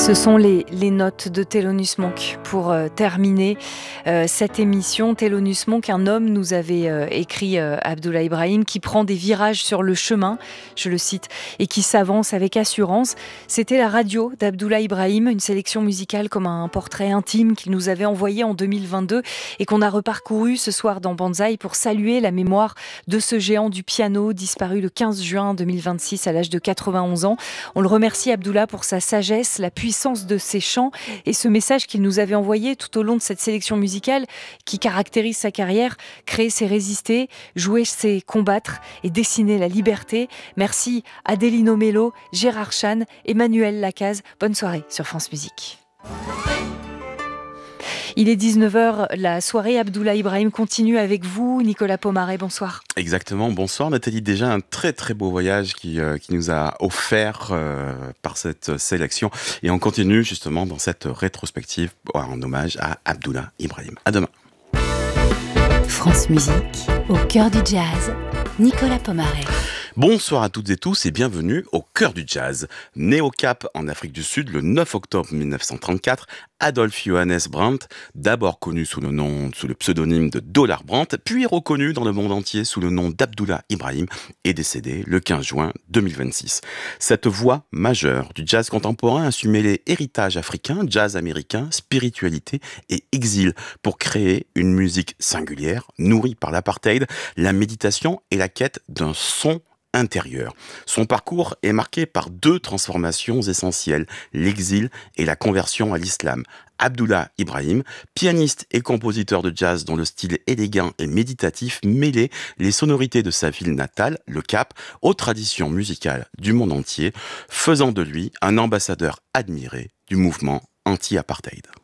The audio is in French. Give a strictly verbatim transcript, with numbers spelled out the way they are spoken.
Ce sont les, les notes de Thelonious Monk pour euh, terminer euh, cette émission. Thelonious Monk, un homme, nous avait euh, écrit euh, Abdoulaye Ibrahim, qui prend des virages sur le chemin, je le cite, et qui s'avance avec assurance. C'était la radio d'Abdoulaye Ibrahim, une sélection musicale comme un portrait intime qu'il nous avait envoyé en deux mille vingt-deux et qu'on a reparcouru ce soir dans Banzai pour saluer la mémoire de ce géant du piano disparu le quinze juin deux mille vingt-six à l'âge de quatre-vingt-onze ans. On le remercie, Abdoulaye, pour sa sagesse, la puissance de ses chants et ce message qu'il nous avait envoyé tout au long de cette sélection musicale qui caractérise sa carrière: créer, c'est résister, jouer, c'est combattre et dessiner la liberté. Merci Adélino Mello, Gérard Chan, Emmanuel Lacaze. Bonne soirée sur France Musique. Il est dix-neuf heures, la soirée Abdoulaye Ibrahim continue avec vous. Nicolas Pomaret, bonsoir. Exactement, bonsoir Nathalie. Déjà un très très beau voyage qui, euh, qui nous a offert euh, par cette sélection. Et on continue justement dans cette rétrospective en hommage à Abdoulaye Ibrahim. À demain. France Musique, au cœur du jazz, Nicolas Pomaret. Bonsoir à toutes et tous et bienvenue au cœur du jazz. Né au Cap en Afrique du Sud le neuf octobre mille neuf cent trente-quatre, Adolphe Johannes Brandt, d'abord connu sous le nom, sous le pseudonyme de Dollar Brandt, puis reconnu dans le monde entier sous le nom d'Abdoulaye Ibrahim, est décédé le quinze juin deux mille vingt-six. Cette voix majeure du jazz contemporain a su mêler héritage africain, jazz américain, spiritualité et exil pour créer une musique singulière, nourrie par l'apartheid, la méditation et la quête d'un son intérieur. Son parcours est marqué par deux transformations essentielles, l'exil et la conversion à l'islam. Abdoulaye Ibrahim, pianiste et compositeur de jazz dont le style élégant et méditatif mêlait les sonorités de sa ville natale, le Cap, aux traditions musicales du monde entier, faisant de lui un ambassadeur admiré du mouvement anti-apartheid.